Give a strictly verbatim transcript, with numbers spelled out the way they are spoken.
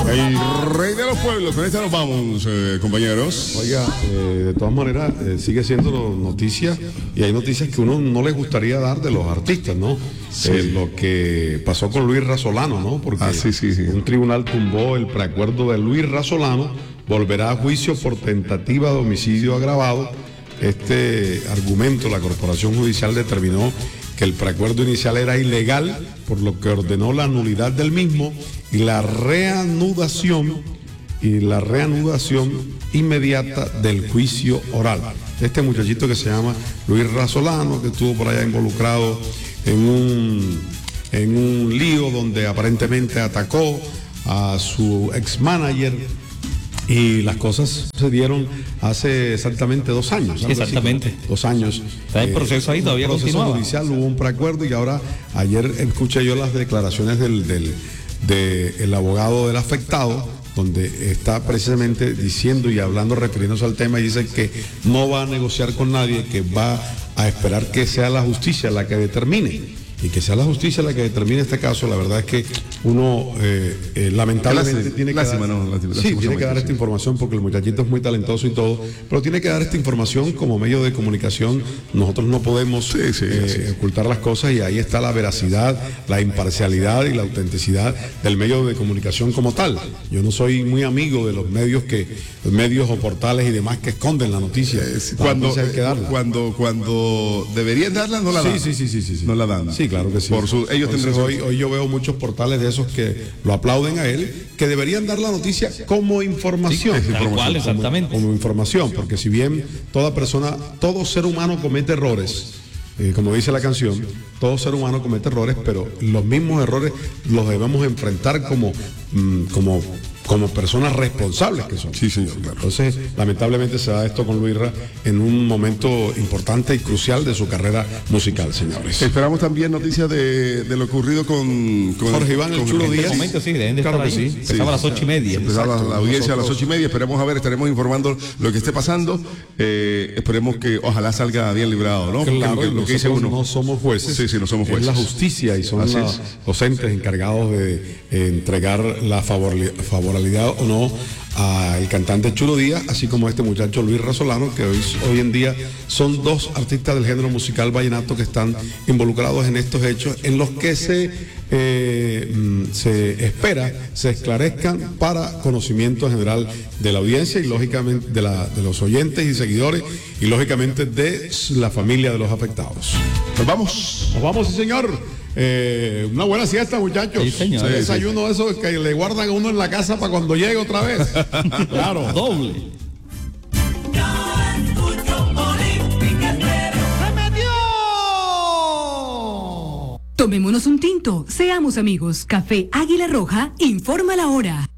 El rey de los pueblos. Con esta nos vamos, eh, compañeros. Oiga, eh, de todas maneras, eh, sigue siendo noticia, y hay noticias que uno no les gustaría dar de los artistas, ¿no? Sí. Eh, lo que pasó con Luis Rasolano, ¿no? Porque ah, sí, sí, sí. un tribunal tumbó el preacuerdo de Luis Rasolano, volverá a juicio por tentativa de homicidio agravado. Este argumento, la Corporación Judicial determinó que el preacuerdo inicial era ilegal, por lo que ordenó la nulidad del mismo y la reanudación y la reanudación inmediata del juicio oral. Este muchachito que se llama Luis Rasolano, que estuvo por allá involucrado en un, en un lío donde aparentemente atacó a su ex manager, y las cosas se dieron hace exactamente dos años. Exactamente. Así, dos años. Está el proceso ahí, todavía continuaba. continuaba. Proceso judicial, hubo un preacuerdo, y ahora, ayer escuché yo las declaraciones del, del de el abogado del afectado, donde está precisamente diciendo y hablando, refiriéndose al tema, y dice que no va a negociar con nadie, que va a esperar que sea la justicia la que determine. Y que sea la justicia la que determine este caso. La verdad es que uno eh, eh, lamentablemente lástima, tiene que lástima, dar, no, lástima, sí, tiene que dar esta información, porque el muchachito es muy talentoso y todo, pero tiene que dar esta información como medio de comunicación. Nosotros no podemos sí, sí, eh, sí. ocultar las cosas, y ahí está la veracidad, la imparcialidad y la autenticidad del medio de comunicación como tal. Yo no soy muy amigo de los medios que los medios o portales y demás que esconden la noticia. Eh, cuando, noticia hay que darla. cuando cuando deberían darla, no la dan. Sí, sí, sí, sí, sí. No la dan. Sí, claro que sí. Por su, ellos Entonces, hoy, hoy yo veo muchos portales de esos que lo aplauden a él, que deberían dar la noticia como información. Sí, tal como, cual, exactamente. Como, como información, porque si bien toda persona, todo ser humano comete errores, eh, como dice la canción, todo ser humano comete errores, pero los mismos errores los debemos enfrentar como, mm, como como personas responsables que son. Sí, señor, claro. Entonces, lamentablemente se da esto con Luis Ra en un momento importante y crucial de su carrera musical, señores. Esperamos también noticias de, de lo ocurrido con, con Jorge Iván El Chulo Díaz. En este momento sí, deben de claro estar que ahí. sí. Empezaba sí, a las ocho y media. Empezaba Exacto, la audiencia nosotros... a las ocho y media. Esperemos a ver, estaremos informando lo que esté pasando. Eh, esperemos que ojalá salga bien librado, ¿no? Claro, Porque lo, lo que dice uno. No somos jueces. Sí, sí, no somos jueces. Es la justicia, y son los docentes encargados de eh, entregar la favorabilidad o no al cantante Chulo Díaz, así como a este muchacho Luis Rasolano, que hoy, hoy en día son dos artistas del género musical vallenato que están involucrados en estos hechos, en los que se, eh, se espera se esclarezcan para conocimiento general de la audiencia y lógicamente de, la, de los oyentes y seguidores, y lógicamente de la familia de los afectados. Nos vamos. Nos vamos, sí, señor. Eh, una buena siesta, muchachos. Sí, señor. Sí, desayuno de esos que le guardan a uno en la casa para cuando llegue otra vez. Claro. Doble. Tomémonos un tinto, seamos amigos. Café Águila Roja informa la hora.